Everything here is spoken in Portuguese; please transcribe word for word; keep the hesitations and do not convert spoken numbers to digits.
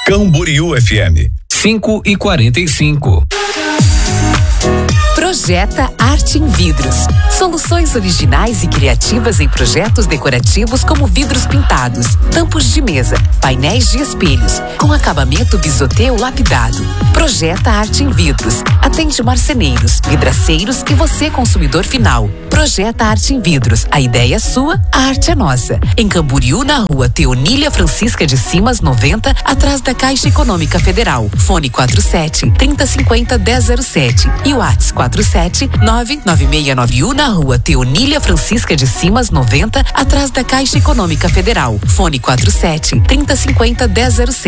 Camboriú F M. cinco e quarenta e cinco. Projeta Arte em Vidros. Soluções originais e criativas em projetos decorativos como vidros pintados, tampos de mesa, painéis de espelhos, com acabamento bisoteu lapidado. Projeta Arte em Vidros. Atende marceneiros, vidraceiros e você, consumidor final. Projeta Arte em Vidros. A ideia é sua, a arte é nossa. Em Camboriú, na rua Teonília Francisca de Simas, noventa, atrás da Caixa Econômica Federal. Fone quatro sete, trinta cinquenta, dez zero sete e o WhatsApp quatro sete, nove nove seis nove um na rua Teonília Francisca de Simas, noventa, atrás da Caixa Econômica Federal. Fone quatro sete, trinta cinquenta, dez zero sete.